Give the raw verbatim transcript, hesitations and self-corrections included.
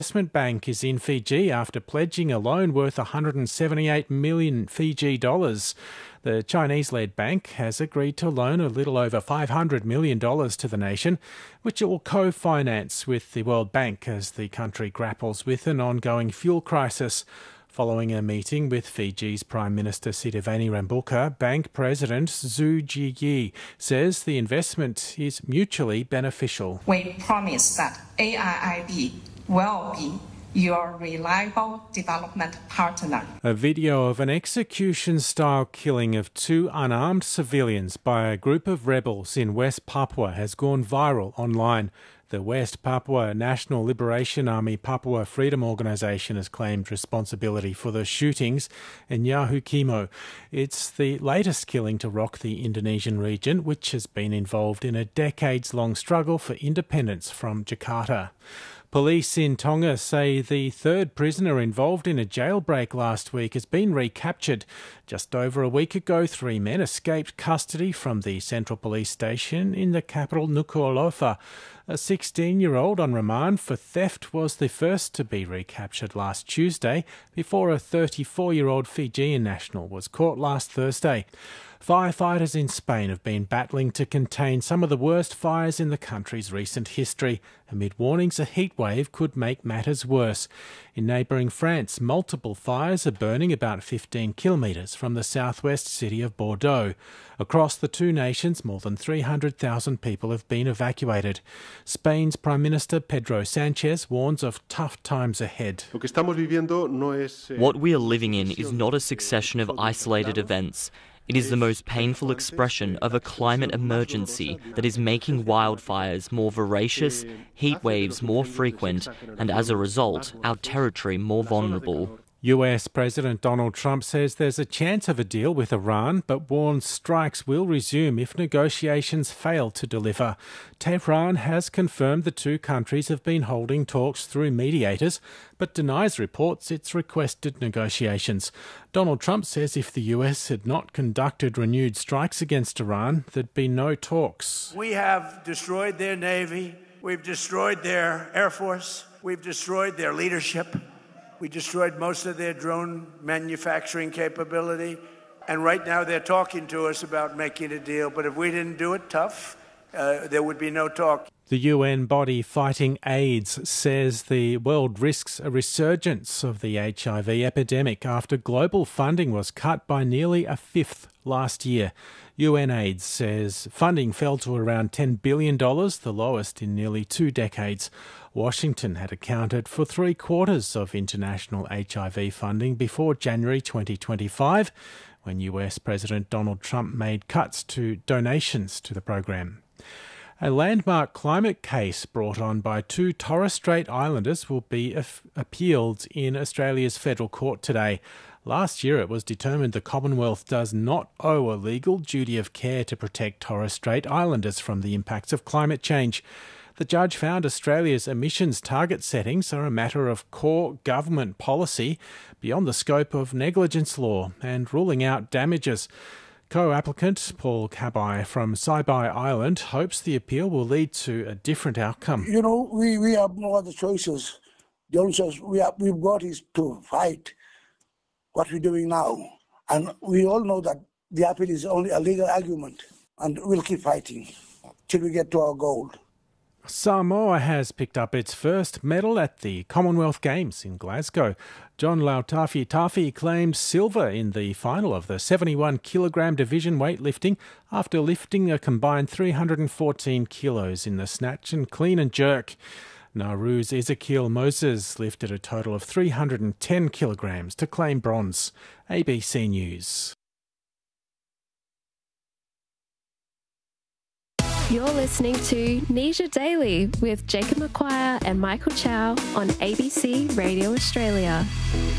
Investment Bank is in Fiji after pledging a loan worth one hundred seventy-eight million Fiji dollars. The Chinese-led bank has agreed to loan a little over five hundred million dollars to the nation, which it will co-finance with the World Bank as the country grapples with an ongoing fuel crisis. Following a meeting with Fiji's Prime Minister Sitiveni Rabuka, Bank President Zhu Jiyi says the investment is mutually beneficial. We promise that A I I B will be your reliable development partner. A video of an execution-style killing of two unarmed civilians by a group of rebels in West Papua has gone viral online. The West Papua National Liberation Army Papua Freedom Organisation has claimed responsibility for the shootings in Yahukimo. It's the latest killing to rock the Indonesian region, which has been involved in a decades-long struggle for independence from Jakarta. Police in Tonga say the third prisoner involved in a jailbreak last week has been recaptured. Just over a week ago, three men escaped custody from the Central Police Station in the capital Nuku'alofa. A sixteen-year-old on remand for theft was the first to be recaptured last Tuesday, before a thirty-four-year-old Fijian national was caught last Thursday. Firefighters in Spain have been battling to contain some of the worst fires in the country's recent history, amid warnings a heatwave could make matters worse. In neighbouring France, multiple fires are burning about fifteen kilometres from the southwest city of Bordeaux. Across the two nations, more than three hundred thousand people have been evacuated. Spain's Prime Minister Pedro Sanchez warns of tough times ahead. What we are living in is not a succession of isolated events. It is the most painful expression of a climate emergency that is making wildfires more voracious, heat waves more frequent, and as a result, our territory more vulnerable. U S President Donald Trump says there's a chance of a deal with Iran, but warns strikes will resume if negotiations fail to deliver. Tehran has confirmed the two countries have been holding talks through mediators, but denies reports it's requested negotiations. Donald Trump says if the U S had not conducted renewed strikes against Iran, there'd be no talks. We have destroyed their navy, we've destroyed their air force, we've destroyed their leadership. We destroyed most of their drone manufacturing capability, and right now they're talking to us about making a deal. But if we didn't do it tough, uh, there would be no talk. The U N body fighting AIDS says the world risks a resurgence of the H I V epidemic after global funding was cut by nearly a fifth last year. UNAIDS says funding fell to around ten billion dollars, the lowest in nearly two decades. Washington had accounted for three quarters of international H I V funding before January twenty twenty-five, when U S President Donald Trump made cuts to donations to the program. A landmark climate case brought on by two Torres Strait Islanders will be appealed in Australia's federal court today. Last year it was determined the Commonwealth does not owe a legal duty of care to protect Torres Strait Islanders from the impacts of climate change. The judge found Australia's emissions target settings are a matter of core government policy beyond the scope of negligence law and ruling out damages. Co-applicant Paul Cabai from Saibai Island hopes the appeal will lead to a different outcome. You know, we, we have no other choices. The only choice we have, we've got is to fight what we're doing now. And we all know that the appeal is only a legal argument, and we'll keep fighting till we get to our goal. Samoa has picked up its first medal at the Commonwealth Games in Glasgow. John Lautafi Tafi claimed silver in the final of the seventy-one kilogram division weightlifting after lifting a combined three hundred fourteen kilos in the snatch and clean and jerk. Nauru's Ezekiel Moses lifted a total of three hundred ten kilograms to claim bronze. A B C News. You're listening to Nisha Daily with Jacob McQuire and Michael Chow on A B C Radio Australia.